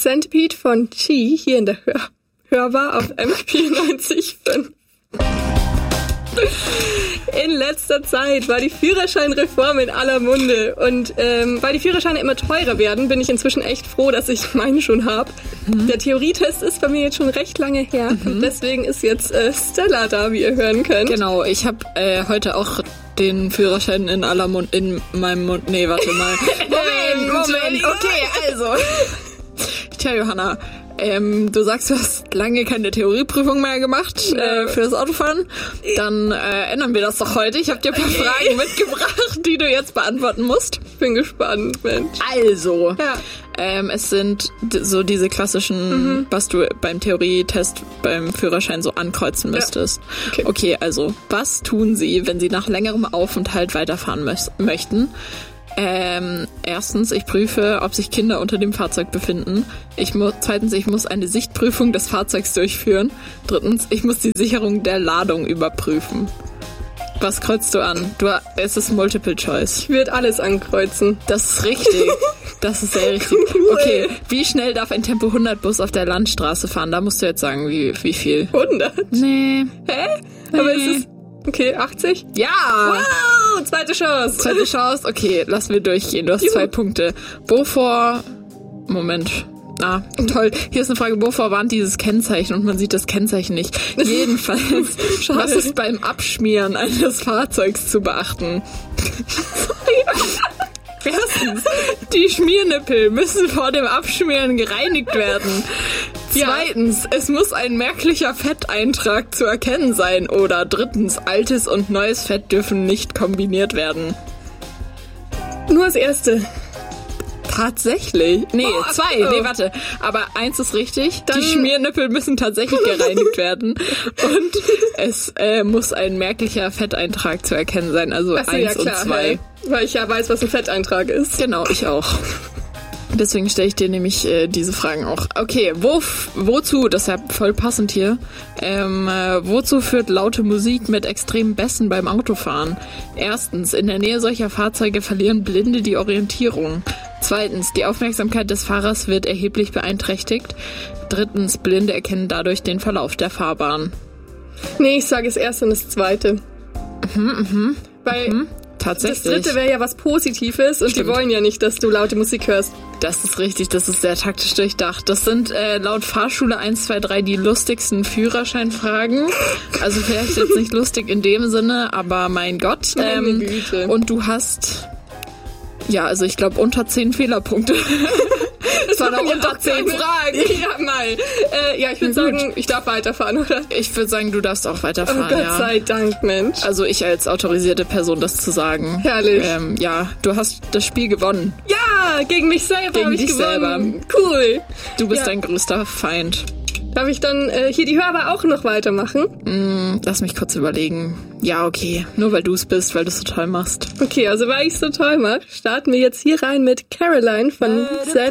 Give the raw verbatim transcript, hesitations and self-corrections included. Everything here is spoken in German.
Centipede von Chi hier in der Hör- Hörbar auf M vierundneunzig Komma fünf. In letzter Zeit war die Führerscheinreform in aller Munde und ähm, weil die Führerscheine immer teurer werden, bin ich inzwischen echt froh, dass ich meinen schon habe. Mhm. Der Theorietest ist bei mir jetzt schon recht lange her mhm. und deswegen ist jetzt äh, Stella da, wie ihr hören könnt. Genau, ich habe äh, heute auch den Führerschein in aller Mund, in meinem Mund, nee, warte mal. Moment, Moment, okay, also. Tja, Johanna, ähm, du sagst, du hast lange keine Theorieprüfung mehr gemacht äh, für das Autofahren. Dann äh, ändern wir das doch heute. Ich habe dir ein paar Fragen mitgebracht, die du jetzt beantworten musst. Bin gespannt, Mensch. Also, ja. ähm, es sind d- so diese klassischen, mhm. was du beim Theorietest, beim Führerschein so ankreuzen müsstest. Ja. Okay. okay, also, was tun Sie, wenn Sie nach längerem Aufenthalt weiterfahren mö- möchten? Ähm, erstens, ich prüfe, ob sich Kinder unter dem Fahrzeug befinden. Ich mu- zweitens, ich muss eine Sichtprüfung des Fahrzeugs durchführen. Drittens, ich muss die Sicherung der Ladung überprüfen. Was kreuzt du an? Du, es ist Multiple Choice. Ich würde alles ankreuzen. Das ist richtig. Das ist sehr richtig. Cool. Okay, wie schnell darf ein Tempo hundert Bus auf der Landstraße fahren? Da musst du jetzt sagen, wie, wie viel. hundert? Nee. Hä? Nee. Aber ist es... Okay, achtzig? Ja! Wow, zweite Chance. Zweite Chance, okay, lass mir durchgehen. Du hast Juhu. zwei Punkte. Wovor... Moment. Ah, toll. Hier ist eine Frage, wovor warnt dieses Kennzeichen? Und man sieht das Kennzeichen nicht. Jedenfalls, was ist beim Abschmieren eines Fahrzeugs zu beachten? Erstens, die Schmiernippel müssen vor dem Abschmieren gereinigt werden. Zweitens, es muss ein merklicher Fetteintrag zu erkennen sein. Oder drittens, altes und neues Fett dürfen nicht kombiniert werden. Nur das erste. Tatsächlich? Nee, Oh, zwei. oh. Nee, warte. Aber eins ist richtig. Dann- Die Schmiernippel müssen tatsächlich gereinigt werden. Und es äh, muss ein merklicher Fetteintrag zu erkennen sein. Also Ach so, eins ja, klar, und zwei. hey. Weil ich ja weiß, was ein Fetteintrag ist. Genau, ich auch. Deswegen stelle ich dir nämlich äh, diese Fragen auch. Okay, wo, wozu, das ist ja voll passend hier, ähm, äh, wozu führt laute Musik mit extremen Bässen beim Autofahren? Erstens, in der Nähe solcher Fahrzeuge verlieren Blinde die Orientierung. Zweitens, die Aufmerksamkeit des Fahrers wird erheblich beeinträchtigt. Drittens, Blinde erkennen dadurch den Verlauf der Fahrbahn. Nee, ich sage das erste und das zweite. Mhm, mhm. Weil Mhm. Tatsächlich. das dritte wäre ja was Positives und Stimmt. die wollen ja nicht, dass du laute Musik hörst. Das ist richtig, das ist sehr taktisch durchdacht. Das sind äh, laut Fahrschule eins, zwei, drei die lustigsten Führerscheinfragen. Also vielleicht jetzt nicht lustig in dem Sinne, aber mein Gott. Meine Ähm, Güte. und du hast, ja, also ich glaube unter zehn Fehlerpunkte. Es waren auch unter zehn Fragen. Ja, mal. Äh, ja, ich würde sagen, ich darf weiterfahren, oder? Ich würde sagen, du darfst auch Oh weiterfahren, Gott ja. sei Dank, Mensch. Also ich als autorisierte Person das zu sagen. Herrlich. Ähm, ja, du hast das Spiel gewonnen. Ja, gegen mich selber Gegen habe ich dich gewonnen. Cool. Du bist Ja. dein größter Feind. Darf ich dann äh, hier die Hörbar auch noch weitermachen? Mm, lass mich kurz überlegen. Ja, okay. Nur weil du es bist, weil du es so toll machst. Okay, also weil ich so toll mache, starten wir jetzt hier rein mit Caroline von San